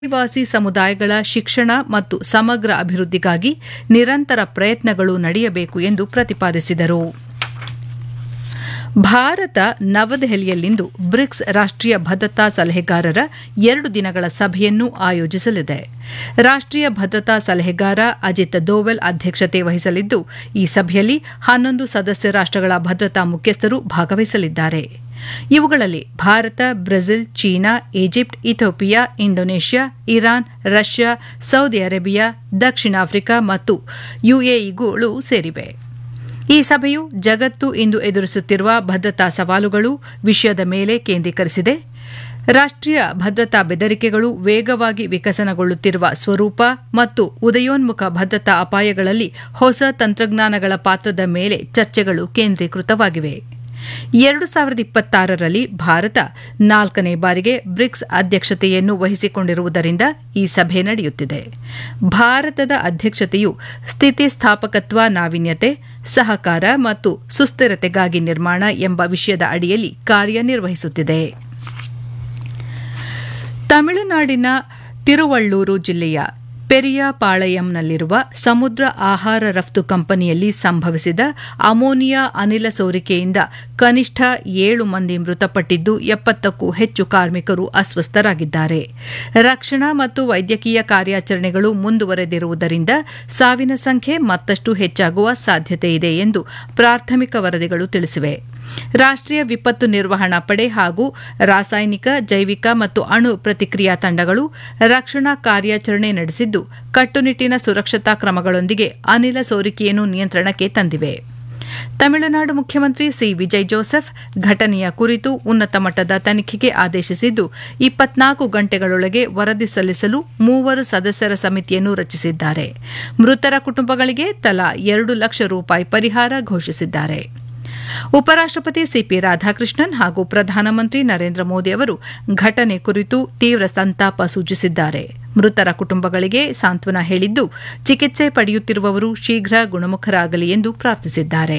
ಆದಿವಾಸಿ ಸಮುದಾಯಗಳ ಶಿಕ್ಷಣ ಮತ್ತು ಸಮಗ್ರ ಅಭಿವೃದ್ಧಿಗಾಗಿ ನಿರಂತರ ಪ್ರಯತ್ನಗಳು ನಡೆಯಬೇಕು ಎಂದು ಪ್ರತಿಪಾದಿಸಿದರು. ಭಾರತ ನವದೆಹಲಿಯಲ್ಲಿಂದು ಬ್ರಿಕ್ಸ್ ರಾಷ್ಟ್ರೀಯ ಭದ್ರತಾ ಸಲಹೆಗಾರರ 2 ದಿನಗಳ ಸಭೆಯನ್ನು ಆಯೋಜಿಸಲಿದೆ. ರಾಷ್ಟ್ರೀಯ ಭದ್ರತಾ ಸಲಹೆಗಾರ ಅಜಿತ್ ದೋವಲ್ ಅಧ್ಯಕ್ಷತೆ ವಹಿಸಲಿದ್ದು, ಈ ಸಭೆಯಲ್ಲಿ 11 ಸದಸ್ಯ ರಾಷ್ಟ್ರಗಳ ಭದ್ರತಾ ಮುಖ್ಯಸ್ಥರು ಭಾಗವಹಿಸಲಿದ್ದಾರೆ. ಇವುಗಳಲ್ಲಿ Bharat, Brazil, China, Egypt, Ethiopia, Indonesia, Iran, Russia, Saudi Arabia, ದಕ್ಷಿಣ ಆಫ್ರಿಕಾ ಮತ್ತು ಯುಎಇಗಳು ಸೇರಿವೆ. ಈ ಸಭೆಯು ಜಗತ್ತು ಇಂದು ಎದುರಿಸುತ್ತಿರುವ ಭದ್ರತಾ ಸವಾಲುಗಳು ವಿಷಯದ ಮೇಲೆ ಕೇಂದ್ರೀಕರಿಸಿದೆ. ರಾಷ್ಟ್ರೀಯ ಭದ್ರತಾ ಬೆದರಿಕೆಗಳು, ವೇಗವಾಗಿ ವಿಕಸನಗೊಳ್ಳುತ್ತಿರುವ ಸ್ವರೂಪ ಮತ್ತು ಉದಯೋನ್ಮುಖ ಭದ್ರತಾ ಅಪಾಯಗಳಲ್ಲಿ ಹೊಸ ತಂತ್ರಜ್ಞಾನಗಳ ಪಾತ್ರದ ಮೇಲೆ ಚರ್ಚೆಗಳು ಕೇಂದ್ರೀಕೃತವಾಗಿವೆ. 2026ರಲ್ಲಿ ಭಾರತ 4ನೇ ಬಾರಿಗೆ ಬ್ರಿಕ್ಸ್ ಅಧ್ಯಕ್ಷತೆಯನ್ನು ವಹಿಸಿಕೊಂಡಿರುವುದರಿಂದ ಈ ಸಭೆ ನಡೆಯುತ್ತಿದೆ. ಭಾರತದ ಅಧ್ಯಕ್ಷತೆಯು ಸ್ಥಿತಿಸ್ಥಾಪಕತ್ವ, ನಾವೀನ್ಯತೆ, ಸಹಕಾರ ಮತ್ತು ಸುಸ್ಥಿರತೆಗಾಗಿ ನಿರ್ಮಾಣ ಎಂಬ ವಿಷಯದ ಅಡಿಯಲ್ಲಿ ಕಾರ್ಯನಿರ್ವಹಿಸುತ್ತಿದೆ. ತಮಿಳುನಾಡಿನ ತಿರುವಳ್ಳೂರು ಜಿಲ್ಲೆಯ ಪೆರಿಯಾಪಾಳಯಂನಲ್ಲಿರುವ ಸಮುದ್ರ ಆಹಾರ ರಫ್ತು ಕಂಪನಿಯಲ್ಲಿ ಸಂಭವಿಸಿದ ಅಮೋನಿಯಾ ಅನಿಲ ಸೋರಿಕೆಯಿಂದ ಕನಿಷ್ಠ 7 ಮಂದಿ ಮೃತಪಟ್ಟಿದ್ದು, 70ಕ್ಕೂ ಹೆಚ್ಚು ಕಾರ್ಮಿಕರು ಅಸ್ವಸ್ಥರಾಗಿದ್ದಾರೆ. ರಕ್ಷಣಾ ಮತ್ತು ವೈದ್ಯಕೀಯ ಕಾರ್ಯಾಚರಣೆಗಳು ಮುಂದುವರೆದಿರುವುದರಿಂದ ಸಾವಿನ ಸಂಖ್ಯೆ ಮತ್ತಷ್ಟು ಹೆಚ್ಚಾಗುವ ಸಾಧ್ಯತೆಯಿದೆ ಎಂದು ಪ್ರಾಥಮಿಕ ವರದಿಗಳು ತಿಳಿಸಿವೆ. ರಾಷ್ಟ್ರೀಯ ವಿಪತ್ತು ನಿರ್ವಹಣಾ ಪಡೆ ಹಾಗೂ ರಾಸಾಯನಿಕ, ಜೈವಿಕ ಮತ್ತು ಅಣು ಪ್ರತಿಕ್ರಿಯಾ ತಂಡಗಳು ರಕ್ಷಣಾ ಕಾರ್ಯಾಚರಣೆ ನಡೆಸಿದ್ದು, ಕಟ್ಟುನಿಟ್ಟಿನ ಸುರಕ್ಷತಾ ಕ್ರಮಗಳೊಂದಿಗೆ ಅನಿಲ ಸೋರಿಕೆಯನ್ನು ನಿಯಂತ್ರಣಕ್ಕೆ ತಂದಿವೆ. ತಮಿಳುನಾಡು ಮುಖ್ಯಮಂತ್ರಿ ಸಿ. ವಿಜಯ್ ಜೋಸೆಫ್ ಘಟನೆಯ ಕುರಿತು ಉನ್ನತ ಮಟ್ಟದ ತನಿಖೆಗೆ ಆದೇಶಿಸಿದ್ದು, 24 ಗಂಟೆಗಳೊಳಗೆ ವರದಿ ಸಲ್ಲಿಸಲು 3 ಸದಸ್ಯರ ಸಮಿತಿಯನ್ನು ರಚಿಸಿದ್ದಾರೆ. ಮೃತರ ಕುಟುಂಬಗಳಿಗೆ ತಲಾ 2 ಲಕ್ಷ ರೂಪಾಯಿ ಪರಿಹಾರ ಘೋಷಿಸಿದ್ದಾರೆ. ಉಪರಾಷ್ಟಪತಿ ಸಿಪಿ ರಾಧಾಕೃಷ್ಣನ್ ಹಾಗೂ ಪ್ರಧಾನಮಂತ್ರಿ ನರೇಂದ್ರ ಮೋದಿ ಅವರು ಘಟನೆ ಕುರಿತು ತೀವ್ರ ಸಂತಾಪ ಸೂಚಿಸಿದ್ದಾರೆ. ಮೃತರ ಕುಟುಂಬಗಳಿಗೆ ಸಾಂತ್ವನ ಹೇಳಿದ್ದು, ಚಿಕಿತ್ಸೆ ಪಡೆಯುತ್ತಿರುವವರು ಶೀಘ್ರ ಗುಣಮುಖರಾಗಲಿ ಎಂದು ಪ್ರಾರ್ಥಿಸಿದ್ದಾರೆ.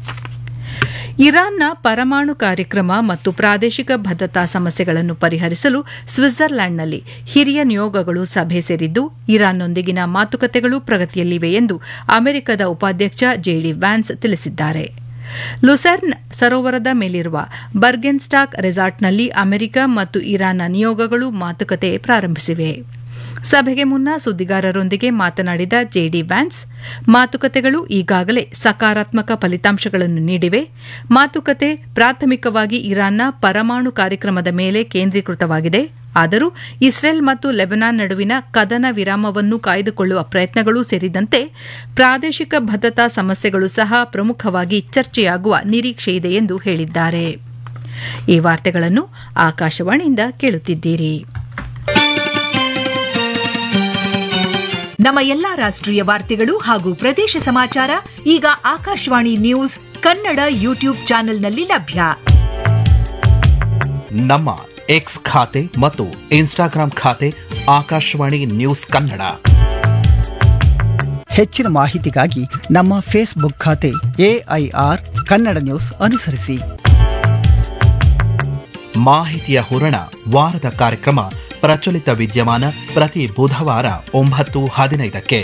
ಇರಾನ್ನ ಪರಮಾಣು ಕಾರ್ಯಕ್ರಮ ಮತ್ತು ಪ್ರಾದೇಶಿಕ ಭದ್ರತಾ ಸಮಸ್ಯೆಗಳನ್ನು ಪರಿಹರಿಸಲು ಸ್ವಿಟ್ಜರ್ಲೆಂಡ್ನಲ್ಲಿ ಹಿರಿಯ ನಿಯೋಗಗಳು ಸಭೆ ಸೇರಿದ್ದು, ಇರಾನ್ನೊಂದಿಗಿನ ಮಾತುಕತೆಗಳು ಪ್ರಗತಿಯಲ್ಲಿವೆ ಎಂದು ಅಮೆರಿಕದ ಉಪಾಧ್ಯಕ್ಷ ಜೆಡಿ ವ್ಯಾನ್ಸ್ ತಿಳಿಸಿದ್ದಾರೆ. ಲುಸೆರ್ನ್ ಸರೋವರದ ಮೇಲಿರುವ ಬರ್ಗೆನ್ಸ್ಟಾಕ್ ರೆಸಾರ್ಟ್ನಲ್ಲಿ ಅಮೆರಿಕ ಮತ್ತು ಇರಾನ್ನ ನಿಯೋಗಗಳು ಮಾತುಕತೆ ಪ್ರಾರಂಭಿಸಿವೆ. ಸಭೆಗೆ ಮುನ್ನ ಸುದ್ದಿಗಾರರೊಂದಿಗೆ ಮಾತನಾಡಿದ ಜೆಡಿ ವ್ಯಾನ್ಸ್, ಮಾತುಕತೆಗಳು ಈಗಾಗಲೇ ಸಕಾರಾತ್ಮಕ ಫಲಿತಾಂಶಗಳನ್ನು ನೀಡಿವೆ. ಮಾತುಕತೆ ಪ್ರಾಥಮಿಕವಾಗಿ ಇರಾನ್ನ ಪರಮಾಣು ಕಾರ್ಯಕ್ರಮದ ಮೇಲೆ ಕೇಂದ್ರೀಕೃತವಾಗಿದೆ. ಆದರೂ ಇಸ್ರೇಲ್ ಮತ್ತು ಲೆಬನಾನ್ ನಡುವಿನ ಕದನ ವಿರಾಮವನ್ನು ಕಾಯ್ದುಕೊಳ್ಳುವ ಪ್ರಯತ್ನಗಳು ಸೇರಿದಂತೆ ಪ್ರಾದೇಶಿಕ ಭದ್ರತಾ ಸಮಸ್ಯೆಗಳು ಸಹ ಪ್ರಮುಖವಾಗಿ ಚರ್ಚೆಯಾಗುವ ನಿರೀಕ್ಷೆಯಿದೆ ಎಂದು ಹೇಳಿದ್ದಾರೆ. ಈ ವಾರ್ತೆಗಳನ್ನು ಆಕಾಶವಾಣಿಯಿಂದ ಕೇಳುತ್ತಿದ್ದೀರಿ. ನಮ್ಮ ಎಲ್ಲಾ ರಾಷ್ಟ್ರೀಯ ವಾರ್ತೆಗಳು ಹಾಗೂ ಪ್ರದೇಶ ಸಮಾಚಾರ ಈಗ ಆಕಾಶವಾಣಿ ನ್ಯೂಸ್ ಕನ್ನಡ ಯೂಟ್ಯೂಬ್ ಚಾನೆಲ್ನಲ್ಲಿ ಲಭ್ಯ. ನಮ್ಮ ಎಕ್ಸ್ ಖಾತೆ ಮತ್ತು ಇನ್ಸ್ಟಾಗ್ರಾಂ ಖಾತೆ ಆಕಾಶವಾಣಿ ನ್ಯೂಸ್ ಕನ್ನಡ. ಹೆಚ್ಚಿನ ಮಾಹಿತಿಗಾಗಿ ನಮ್ಮ ಫೇಸ್ಬುಕ್ ಖಾತೆ AIR ಕನ್ನಡ ನ್ಯೂಸ್ ಅನುಸರಿಸಿ. ಮಾಹಿತಿಯ ಹೂರಣ ವಾರದ ಕಾರ್ಯಕ್ರಮ ಪ್ರಚಲಿತ ವಿದ್ಯಮಾನ ಪ್ರತಿ ಬುಧವಾರ 9:15ಕ್ಕೆ.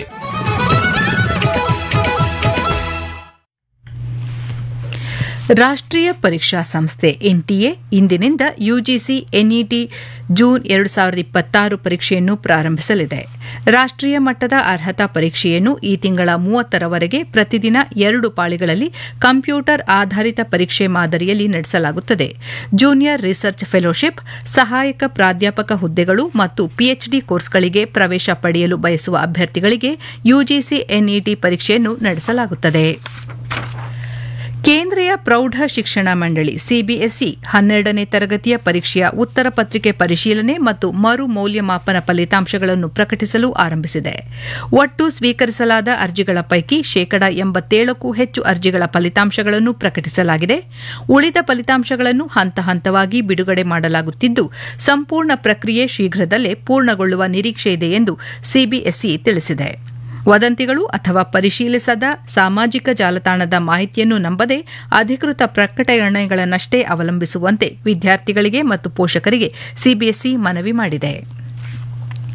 ರಾಷ್ಟ್ರೀಯ ಪರೀಕ್ಷಾ ಸಂಸ್ಥೆ NTA ಇಂದಿನಿಂದ ಯುಜಿಸಿ NET ಜೂನ್ 2026 ಪರೀಕ್ಷೆಯನ್ನು ಪ್ರಾರಂಭಿಸಲಿದೆ. ರಾಷ್ಟ್ರೀಯ ಮಟ್ಟದ ಅರ್ಹತಾ ಪರೀಕ್ಷೆಯನ್ನು ಈ ತಿಂಗಳ 30ರವರೆಗೆ ಪ್ರತಿದಿನ 2 ಪಾಳಿಗಳಲ್ಲಿ ಕಂಪ್ಯೂಟರ್ ಆಧಾರಿತ ಪರೀಕ್ಷೆ ಮಾದರಿಯಲ್ಲಿ ನಡೆಸಲಾಗುತ್ತದೆ. ಜೂನಿಯರ್ ರಿಸರ್ಚ್ ಫೆಲೋಶಿಪ್, ಸಹಾಯಕ ಪ್ರಾಧ್ಯಾಪಕ ಹುದ್ದೆಗಳು ಮತ್ತು PhD ಕೋರ್ಸ್ಗಳಿಗೆ ಪ್ರವೇಶ ಪಡೆಯಲು ಬಯಸುವ ಅಭ್ಯರ್ಥಿಗಳಿಗೆ ಯುಜಿಸಿ NET ಪರೀಕ್ಷೆಯನ್ನು ನಡೆಸಲಾಗುತ್ತದೆ. ಕೇಂದ್ರೀಯ ಪ್ರೌಢ ಶಿಕ್ಷಣ ಮಂಡಳಿ CBSE 12ನೇ ತರಗತಿಯ ಪರೀಕ್ಷೆಯ ಉತ್ತರ ಪತ್ರಿಕೆ ಪರಿಶೀಲನೆ ಮತ್ತು ಮರು ಮೌಲ್ಯಮಾಪನ ಫಲಿತಾಂಶಗಳನ್ನು ಪ್ರಕಟಿಸಲು ಆರಂಭಿಸಿದೆ. ಒಟ್ಟು ಸ್ವೀಕರಿಸಲಾದ ಅರ್ಜಿಗಳ ಪೈಕಿ 87ಕ್ಕೂ ಹೆಚ್ಚು ಅರ್ಜಿಗಳ ಫಲಿತಾಂಶಗಳನ್ನು ಪ್ರಕಟಿಸಲಾಗಿದೆ. ಉಳಿದ ಫಲಿತಾಂಶಗಳನ್ನು ಹಂತ ಹಂತವಾಗಿ ಬಿಡುಗಡೆ ಮಾಡಲಾಗುತ್ತಿದ್ದು, ಸಂಪೂರ್ಣ ಪ್ರಕ್ರಿಯೆ ಶೀಘ್ರದಲ್ಲೇ ಪೂರ್ಣಗೊಳ್ಳುವ ನಿರೀಕ್ಷೆಯಿದೆ ಎಂದು CBSE ತಿಳಿಸಿದೆ. ವದಂತಿಗಳು ಅಥವಾ ಪರಿಶೀಲಿಸದ ಸಾಮಾಜಿಕ ಜಾಲತಾಣದ ಮಾಹಿತಿಯನ್ನು ನಂಬದೆ ಅಧಿಕೃತ ಪ್ರಕಟಣೆಗಳನ್ನಷ್ಟೇ ಅವಲಂಬಿಸುವಂತೆ ವಿದ್ಯಾರ್ಥಿಗಳಿಗೆ ಮತ್ತು ಪೋಷಕರಿಗೆ CBSE ಮನವಿ ಮಾಡಿದೆ.